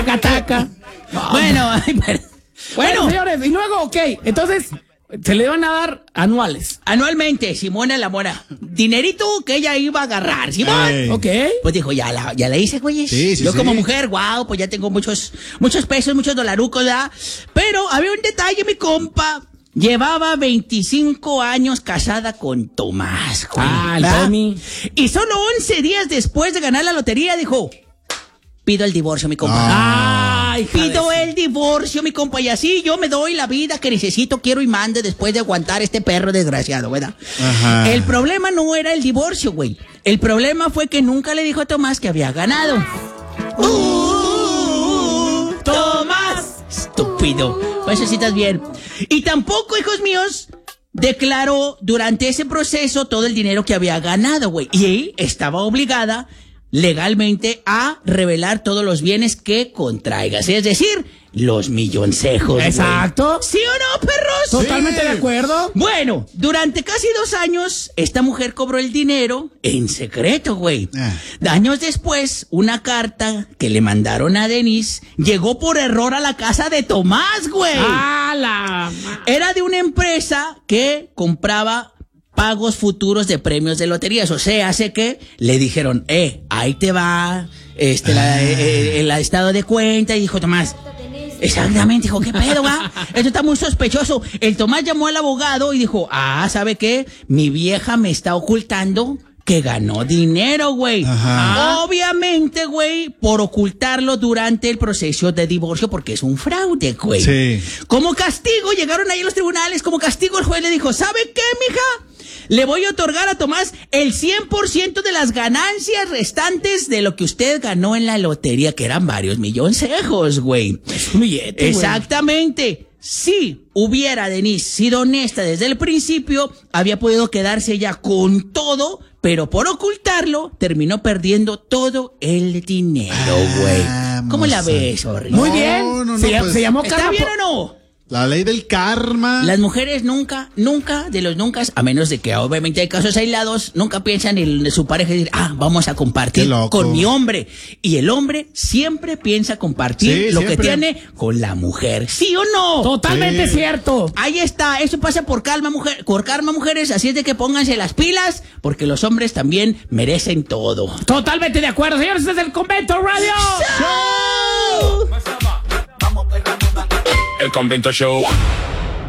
taca, taca. Bueno, Bueno, señores, y luego, ok, entonces, se le van a dar anuales. anualmente, Simona la mora, dinerito que ella iba a agarrar, Simón. Ey. Ok. Pues dijo, ya la hice, güey. Sí, sí, Yo sí. como mujer, wow, pues ya tengo muchos pesos, muchos dolarucos, ¿verdad? Pero había un detalle, mi compa. Llevaba 25 años casada con Tomás, güey. El ¿verdad? Tommy. Y solo 11 días después de ganar la lotería dijo, pido el divorcio, mi compa. Ay, Pido el divorcio, mi compa, y así yo me doy la vida que necesito, quiero y mande después de aguantar este perro desgraciado, ¿verdad? Ajá. El problema no era el divorcio, güey. El problema fue que nunca le dijo a Tomás que había ganado. ¡Tomás! Estúpido. Pues eso sí estás bien. Y tampoco, hijos míos, declaró durante ese proceso todo el dinero que había ganado, güey. Y estaba obligada legalmente a revelar todos los bienes que contraigas. Es decir, los milloncejos, güey. Exacto. ¿Sí o no, perros? Totalmente de acuerdo. Bueno, durante casi 2 años, esta mujer cobró el dinero en secreto, güey. Años después, una carta que le mandaron a Denise llegó por error a la casa de Tomás, güey. Era de una empresa que compraba pagos futuros de premios de loterías. O sea, hace que le dijeron, ahí te va el estado de cuenta. Y dijo Tomás, exactamente, dijo, ¿qué pedo, va? Esto está muy sospechoso. El Tomás llamó al abogado y dijo, ¿sabe qué? Mi vieja me está ocultando que ganó dinero, güey. Obviamente, güey, por ocultarlo durante el proceso de divorcio, porque es un fraude, güey. Sí. Como castigo, llegaron ahí a los tribunales, como castigo el juez le dijo, ¿sabe qué, mija? Le voy a otorgar a Tomás el 100% de las ganancias restantes de lo que usted ganó en la lotería, que eran varios milloncejos, güey. Es un billete, güey. Exactamente. Si hubiera Denise sido honesta desde el principio, había podido quedarse ella con todo, pero por ocultarlo, terminó perdiendo todo el dinero, güey. ¿Cómo la ves, Orri? Muy bien. No, Se llamó ¿Está Karma bien o no? La ley del karma. Las mujeres nunca, de los nunca, a menos de que obviamente hay casos aislados, nunca piensan en su pareja y decir, vamos a compartir Qué loco. con mi hombre. Y el hombre siempre piensa compartir Sí, lo que siempre. tiene con la mujer. ¿Sí o no? Totalmente Sí. cierto. Ahí está, eso pasa por karma, mujeres, así es de que pónganse las pilas, porque los hombres también merecen todo. Totalmente de acuerdo, señores, este es el Convento Radio. ¡Show! El Convento Show.